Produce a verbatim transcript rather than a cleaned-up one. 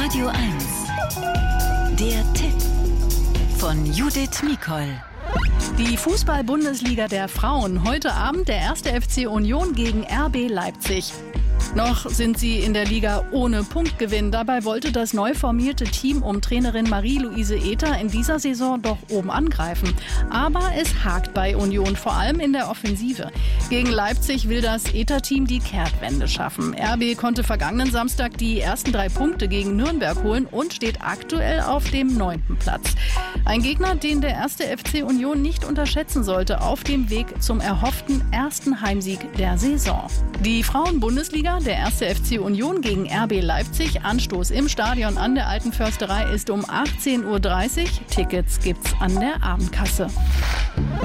Radio eins. Der Tipp von Judith Mikol. Die Fußball-Bundesliga der Frauen. Heute Abend der erste F C Union gegen R B Leipzig. Noch sind sie in der Liga ohne Punktgewinn. Dabei wollte das neu formierte Team um Trainerin Marie-Louise Ether in dieser Saison doch oben angreifen. Aber es hakt bei Union, vor allem in der Offensive. Gegen Leipzig will das Ether-Team die Kehrtwende schaffen. R B konnte vergangenen Samstag die ersten drei Punkte gegen Nürnberg holen und steht aktuell auf dem neunten Platz. Ein Gegner, den der erste F C Union nicht unterschätzen sollte, auf dem Weg zum erhofften ersten Heimsieg der Saison. Die Frauen-Bundesliga, der erste F C Union gegen R B Leipzig. Anstoß im Stadion an der Alten Försterei ist um achtzehn Uhr dreißig. Tickets gibt's an der Abendkasse.